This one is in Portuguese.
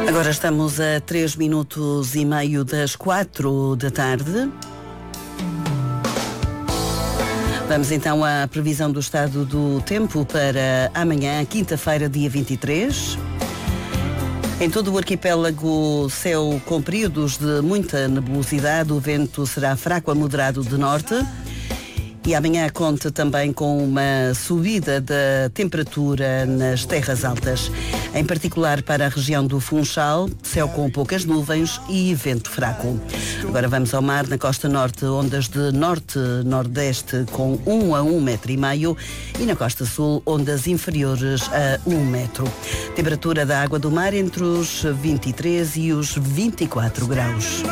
Agora estamos a 3 minutos e meio das 4 da tarde. Vamos então à previsão do estado do tempo para amanhã, quinta-feira, dia 23. Em todo o arquipélago, céu com períodos de muita nebulosidade, o vento será fraco a moderado de norte. E amanhã conta também com uma subida da temperatura nas terras altas, em particular para a região do Funchal, céu com poucas nuvens e vento fraco. Agora vamos ao mar, na costa norte, ondas de norte-nordeste com 1 a 1,5 metros e na costa sul, ondas inferiores a 1 metro. Temperatura da água do mar entre os 23 e os 24 graus.